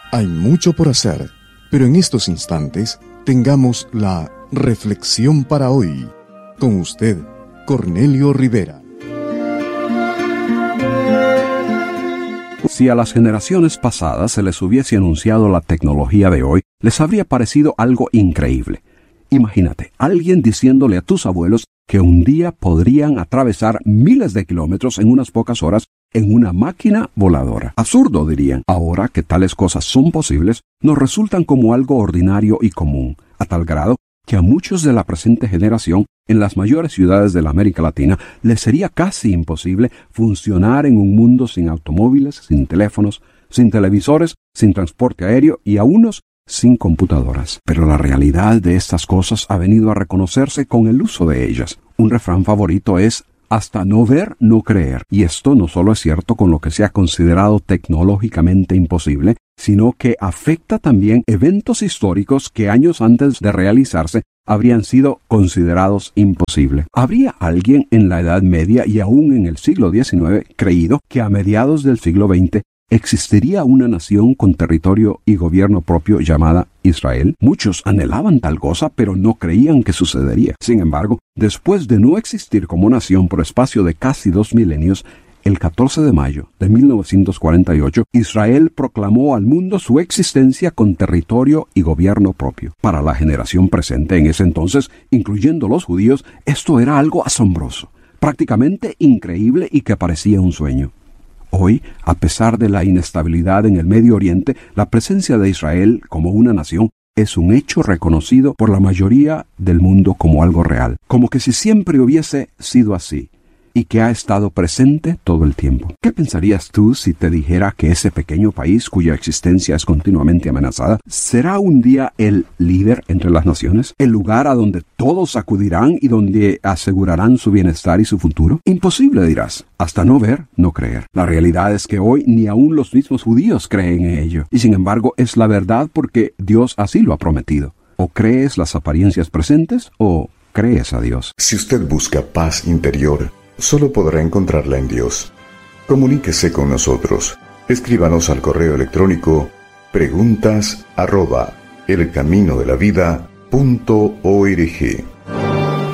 Hay mucho por hacer, pero en estos instantes tengamos la reflexión para hoy. Con usted, Cornelio Rivera. Si a las generaciones pasadas se les hubiese anunciado la tecnología de hoy, les habría parecido algo increíble. Imagínate, alguien diciéndole a tus abuelos que un día podrían atravesar miles de kilómetros en unas pocas horas en una máquina voladora. Absurdo, dirían. Ahora que tales cosas son posibles, nos resultan como algo ordinario y común, a tal grado que a muchos de la presente generación en las mayores ciudades de la América Latina les sería casi imposible funcionar en un mundo sin automóviles, sin teléfonos, sin televisores, sin transporte aéreo y a unos sin computadoras. Pero la realidad de estas cosas ha venido a reconocerse con el uso de ellas. Un refrán favorito es: hasta no ver, no creer. Y esto no solo es cierto con lo que se ha considerado tecnológicamente imposible, sino que afecta también eventos históricos que años antes de realizarse habrían sido considerados imposibles. ¿Habría alguien en la Edad Media y aún en el siglo XIX creído que a mediados del siglo XX existiría una nación con territorio y gobierno propio llamada Israel? Muchos anhelaban tal cosa, pero no creían que sucedería. Sin embargo, después de no existir como nación por espacio de casi 2 milenios, el 14 de mayo de 1948, Israel proclamó al mundo su existencia con territorio y gobierno propio. Para la generación presente en ese entonces, incluyendo los judíos, esto era algo asombroso, prácticamente increíble y que parecía un sueño. Hoy, a pesar de la inestabilidad en el Medio Oriente, la presencia de Israel como una nación es un hecho reconocido por la mayoría del mundo como algo real, como que si siempre hubiese sido así y que ha estado presente todo el tiempo. ¿Qué pensarías tú si te dijera que ese pequeño país, cuya existencia es continuamente amenazada, será un día el líder entre las naciones? ¿El lugar a donde todos acudirán y donde asegurarán su bienestar y su futuro? Imposible, dirás. Hasta no ver, no creer. La realidad es que hoy ni aún los mismos judíos creen en ello. Y sin embargo es la verdad porque Dios así lo ha prometido. O crees las apariencias presentes o crees a Dios. Si usted busca paz interior, solo podrá encontrarla en Dios. Comuníquese con nosotros. Escríbanos al correo electrónico preguntas@elcaminodelavida.org.